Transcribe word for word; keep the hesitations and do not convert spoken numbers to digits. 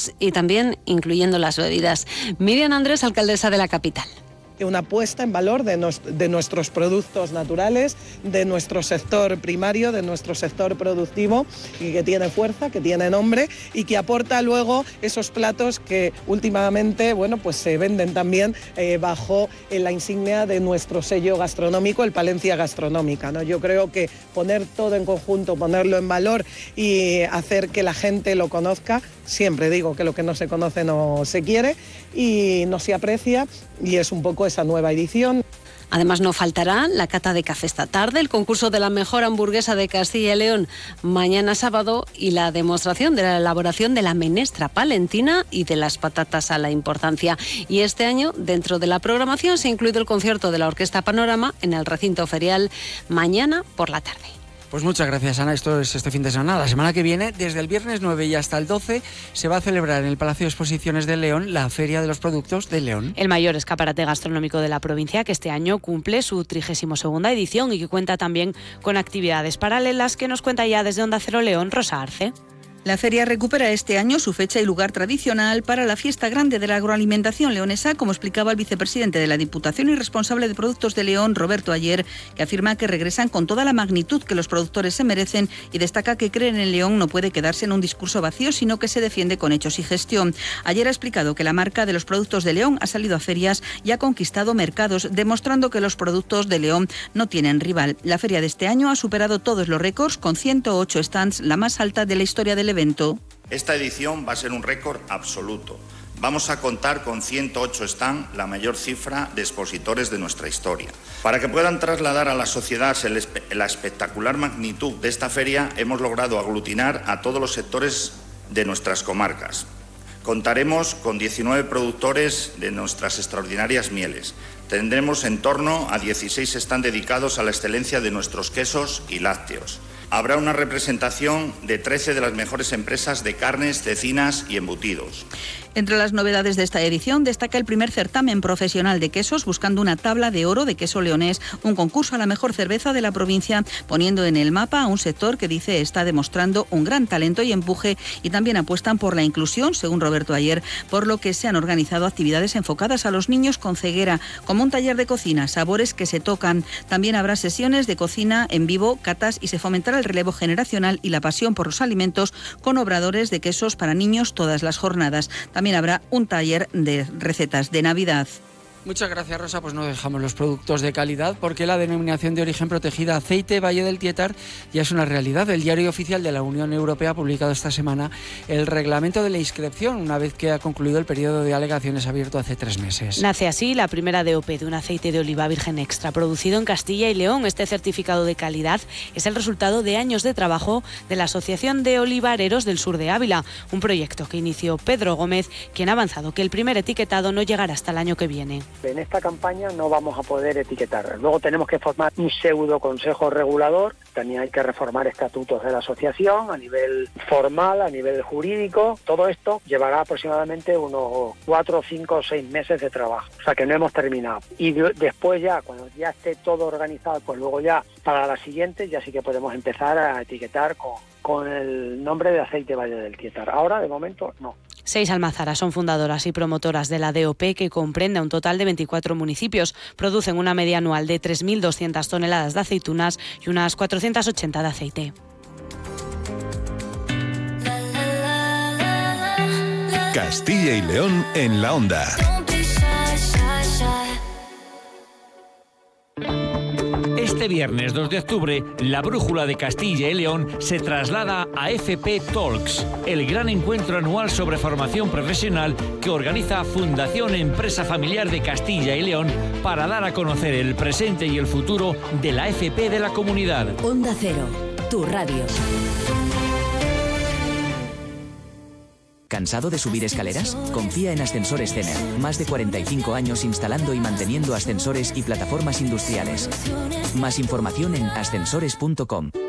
alimentos y también incluyendo las bebidas. Miriam Andrés, alcaldesa de la capital. Una puesta en valor de, nos, de nuestros productos naturales, de nuestro sector primario, de nuestro sector productivo, y que tiene fuerza, que tiene nombre y que aporta luego esos platos que últimamente, bueno, pues se venden también eh, bajo eh, la insignia de nuestro sello gastronómico, el Palencia Gastronómica, ¿no? Yo creo que poner todo en conjunto, ponerlo en valor y hacer que la gente lo conozca, siempre digo que lo que no se conoce no se quiere y no se aprecia, y es un poco esa nueva edición. Además, no faltará la cata de café esta tarde, el concurso de la mejor hamburguesa de Castilla y León mañana sábado y la demostración de la elaboración de la menestra palentina y de las patatas a la importancia. Y este año, dentro de la programación, se ha incluido el concierto de la Orquesta Panorama en el recinto ferial mañana por la tarde. Pues muchas gracias, Ana. Esto es este fin de semana. La semana que viene, desde el viernes nueve y hasta el doce, se va a celebrar en el Palacio de Exposiciones de León la Feria de los Productos de León. El mayor escaparate gastronómico de la provincia, que este año cumple su trigésima segunda edición y que cuenta también con actividades paralelas, que nos cuenta ya desde Onda Cero León, Rosa Arce. La feria recupera este año su fecha y lugar tradicional para la fiesta grande de la agroalimentación leonesa, como explicaba el vicepresidente de la Diputación y responsable de Productos de León, Roberto Ayer, que afirma que regresan con toda la magnitud que los productores se merecen y destaca que creer en León no puede quedarse en un discurso vacío, sino que se defiende con hechos y gestión. Ayer ha explicado que la marca de los Productos de León ha salido a ferias y ha conquistado mercados, demostrando que los productos de León no tienen rival. La feria de este año ha superado todos los récords, con ciento ocho stands, la más alta de la historia del evento. Esta edición va a ser un récord absoluto. Vamos a contar con ciento ocho stands, la mayor cifra de expositores de nuestra historia. Para que puedan trasladar a la sociedad la espectacular magnitud de esta feria, hemos logrado aglutinar a todos los sectores de nuestras comarcas. Contaremos con diecinueve productores de nuestras extraordinarias mieles. Tendremos en torno a dieciséis stands dedicados a la excelencia de nuestros quesos y lácteos. Habrá una representación de trece de las mejores empresas de carnes, cecinas y embutidos. Entre las novedades de esta edición destaca el primer certamen profesional de quesos, buscando una tabla de oro de queso leonés, un concurso a la mejor cerveza de la provincia, poniendo en el mapa a un sector que dice está demostrando un gran talento y empuje, y también apuestan por la inclusión, según Roberto Ayer, por lo que se han organizado actividades enfocadas a los niños con ceguera, como un taller de cocina, sabores que se tocan. También habrá sesiones de cocina en vivo, catas, y se fomentará el relevo generacional y la pasión por los alimentos con obradores de quesos para niños todas las jornadas. También habrá un taller de recetas de Navidad. Muchas gracias, Rosa. Pues no dejamos los productos de calidad, porque la denominación de origen protegida aceite Valle del Tietar ya es una realidad. El Diario Oficial de la Unión Europea ha publicado esta semana el reglamento de la inscripción, una vez que ha concluido el periodo de alegaciones abierto hace tres meses. Nace así la primera D O P de un aceite de oliva virgen extra producido en Castilla y León. Este certificado de calidad es el resultado de años de trabajo de la Asociación de Olivareros del Sur de Ávila, un proyecto que inició Pedro Gómez, quien ha avanzado que el primer etiquetado no llegará hasta el año que viene. En esta campaña no vamos a poder etiquetar. Luego tenemos que formar un pseudo consejo regulador. También hay que reformar estatutos de la asociación a nivel formal, a nivel jurídico. Todo esto llevará aproximadamente unos cuatro, cinco o seis meses de trabajo. O sea que no hemos terminado. Y de- después ya, cuando ya esté todo organizado, pues luego ya para la siguiente ya sí que podemos empezar a etiquetar con, con el nombre de aceite Valle del Tietar. Ahora, de momento, no. Seis almazaras son fundadoras y promotoras de la D O P, que comprende un total de veinticuatro municipios. Producen una media anual de tres mil doscientas toneladas de aceitunas y unas cuatrocientas ochenta de aceite. Castilla y León en la onda. Este viernes dos de octubre, la Brújula de Castilla y León se traslada a F P Talks, el gran encuentro anual sobre formación profesional que organiza Fundación Empresa Familiar de Castilla y León para dar a conocer el presente y el futuro de la F P de la comunidad. Onda Cero, tu radio. ¿Cansado de subir escaleras? Confía en Ascensores Cener. Más de cuarenta y cinco años instalando y manteniendo ascensores y plataformas industriales. Más información en ascensores punto com.